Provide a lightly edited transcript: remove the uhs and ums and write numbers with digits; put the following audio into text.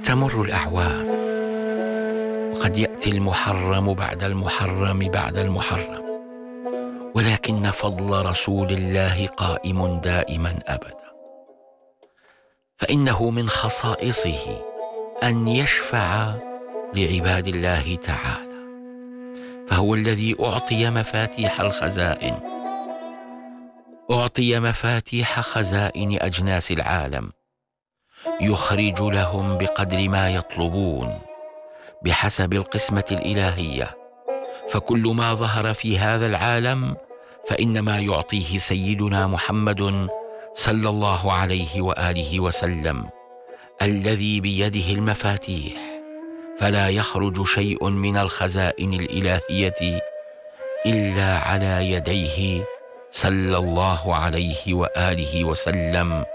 تمر الأعوام وقد يأتي المحرم بعد المحرم بعد المحرم، ولكن فضل رسول الله قائم دائما أبدا، فإنه من خصائصه أن يشفع لعباد الله تعالى، فهو الذي أعطي مفاتيح الخزائن، أعطي مفاتيح خزائن أجناس العالم، يخرج لهم بقدر ما يطلبون بحسب القسمة الإلهية، فكل ما ظهر في هذا العالم فإنما يعطيه سيدنا محمد صلى الله عليه وآله وسلم، الذي بيده المفاتيح، فلا يخرج شيء من الخزائن الإلهية إلا على يديه صلى الله عليه وآله وسلم